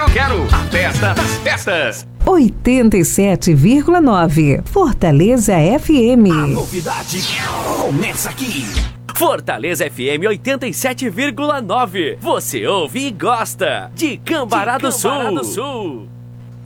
quero. A festa das festas. 87,9 Fortaleza FM. A novidade começa aqui. Fortaleza FM 87,9. Você ouve e gosta de Cambará do Sul.